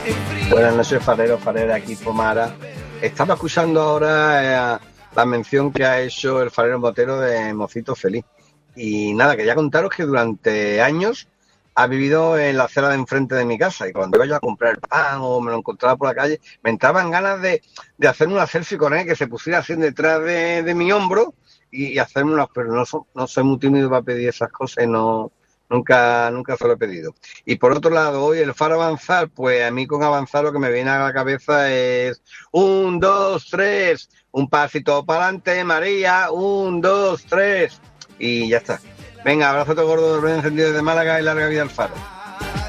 Buenas noches, farero, farera, aquí Pomara. Estaba escuchando ahora la mención que ha hecho el farero Motero de Mocito Feliz. Y nada, quería contaros que durante años ha vivido en la acera de enfrente de mi casa. Y cuando iba yo a comprar el pan o me lo encontraba por la calle, me entraban ganas de hacerme una selfie con él, que se pusiera así detrás de mi hombro y hacerme unas... Pero no soy muy tímido para pedir esas cosas y nunca se lo he pedido. Y por otro lado, hoy el faro avanzar, pues a mí con avanzar lo que me viene a la cabeza es 1, 2, 3, un pasito para adelante, María, 1, 2, 3, y ya está. Venga, abrazo gordo del encendido de Málaga y larga vida al faro.